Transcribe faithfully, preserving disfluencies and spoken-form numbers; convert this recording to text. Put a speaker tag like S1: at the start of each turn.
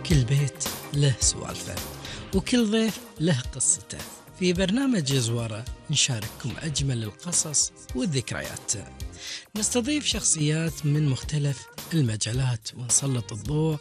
S1: كل بيت له سوالفه، وكل ضيف له قصته. في برنامج جزورة نشارككم أجمل القصص والذكريات، نستضيف شخصيات من مختلف المجالات ونسلط الضوء